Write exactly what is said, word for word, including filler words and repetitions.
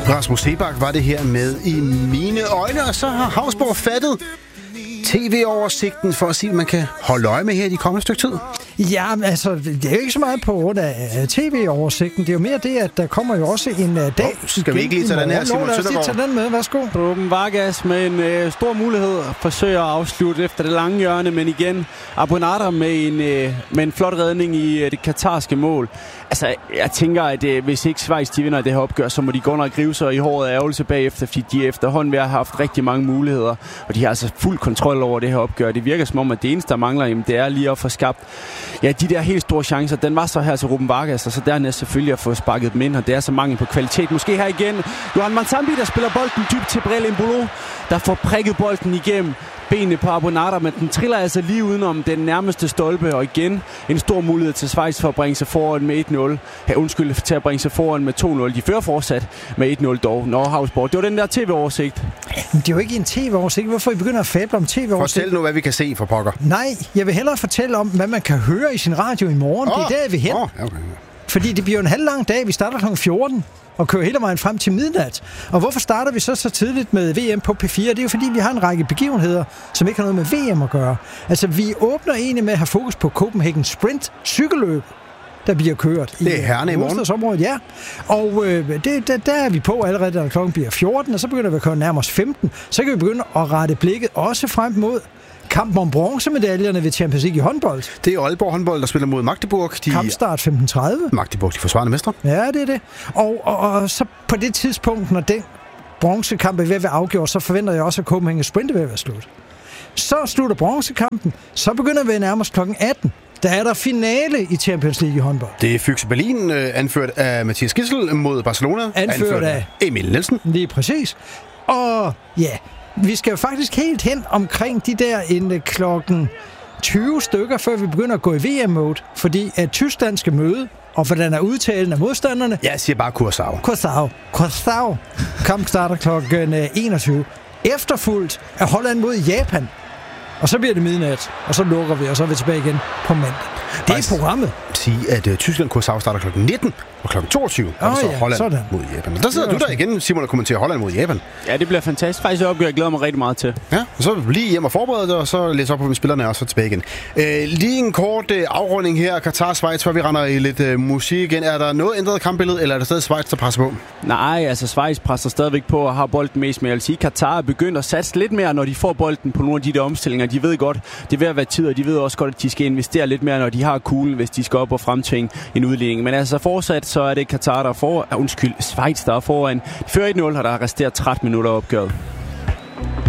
Rasmus Seebach var det her med I mine øjne, og så har Hausborg fattet T V-oversigten for at se, om man kan holde øje med her i de kommende stykke tid. Ja, altså, det er jo ikke så meget på grund af T V-oversigten. Det er jo mere det, at der kommer jo også en uh, dag... Oh, skal vi ikke lige tage den her, Simon Søndergaard? Lad os lige tage den med, værsgo. Ruben Vargas med en øh, stor mulighed forsøger at afslutte efter det lange hjørne, men igen Abounader med en, øh, med en flot redning i øh, det katarske mål. Altså, jeg tænker, at øh, hvis ikke Schweiz de vinder det her opgør, så må de gå under og gribe sig i håret af ærgelse bagefter, fordi de efterhånden vil have haft rigtig mange muligheder, og de har altså fuld kontrol over det her opgør. Det virker som om, at det eneste, der mangler, jamen, det er lige at få skabt ja, de der helt store chancer. Den var så her til Ruben Vargas, og så dernæst selvfølgelig at få sparket dem ind, og det er så mangel på kvalitet. Måske her igen Johan Mansambi, der spiller bolden dybt til Brel Embolo, der får prikket bolden igennem benene på Abounader, men den triller altså lige udenom den nærmeste stolpe, og igen en stor mulighed til Schweiz for at bringe sig foran med et nul. Ja, undskyld, til at bringe sig foran med to nul. De fører fortsat med et nul dog. Nå, Hausborg, det var den der T V-oversigt. Men det er jo ikke en T V-oversigt. Hvorfor I begynder at fable om T V-oversigt? Fortæl nu, hvad vi kan se for pokker. Nej, jeg vil hellere fortælle om, hvad man kan høre i sin radio i morgen. Oh, det er der, vi hen. Oh, okay. Fordi det bliver en halv lang dag. Vi starter klokken fjorten og kører hele vejen frem til midnat. Og hvorfor starter vi så så tidligt med V M på P fire? Det er jo fordi, vi har en række begivenheder, som ikke har noget med V M at gøre. Altså, vi åbner egentlig med at have fokus på Copenhagen Sprint cykelløb, der bliver kørt. Det er Herne i morgen. Ja. Og øh, det, der, der er vi på allerede, da klokken bliver fjorten, og så begynder vi at køre nærmest femten. Så kan vi begynde at rette blikket også frem mod kampen om bronzemedaljerne ved Champions League i håndbold. Det er Aalborg håndbold, der spiller mod Magdeburg. De... Kampstart femten tredive. Magdeburg, de forsvarende mestre. Ja, det er det. Og, og, og så på det tidspunkt, når den bronzekamp er ved at være afgjort, så forventer jeg også, at Copenhagen Sprint er ved at være slut. Så slutter bronzekampen. Så begynder vi nærmest klokken atten. Der er der finale i Champions League i håndbold. Det er Füchse Berlin, øh, anført af Mathias Gissel mod Barcelona. Anført, anført af Emil Nielsen. Lige præcis. Og ja, vi skal jo faktisk helt hen omkring de der en klokken tyve stykker, før vi begynder at gå i V M-mode, fordi at Tyskland skal møde, og hvordan er udtalen af modstanderne? Jeg siger bare Curaçao. Curaçao. Curaçao. Kamp starter klokken enogtyve. Efterfulgt af Holland mod Japan. Og så bliver det midnat, og så lukker vi, og så er vi tilbage igen på mandag. Det er programmet. Sige, at uh, Tyskland Curaçao starter klokken nitten og klokken toogtyve, og oh, så ja, Holland sådan. Mod Japan. Der sidder du der igen, Simon, og kommenterer Holland mod Japan. Ja, det bliver fantastisk. Faktisk et opgør, jeg glæder mig rigtig meget til. Ja, og så lige hjem og forberede det, og så læse op på spillerne, og så tilbage igen. Uh, lige en kort uh, afrunding her. Katar-Schweiz, før vi render i lidt uh, musik igen. Er der noget ændret kampbillede, eller er der stadig Schweiz, der presser på? Nej, altså Schweiz presser stadigvæk på og har bolden mest, men jeg vil sige, Katar er begyndt at satse lidt mere, når de får bolden på nogle af de der omstillinger. De ved godt, det er ved at være tid, og de ved også godt, at de skal investere lidt mere, når de har kuglen, hvis de skal op og fremtvinge en udligning. Men altså fortsat, så er det Katar, der får, uh, undskyld, Schweiz, der er foran. De fører et nul, og der er resteret tretten minutter opgøret.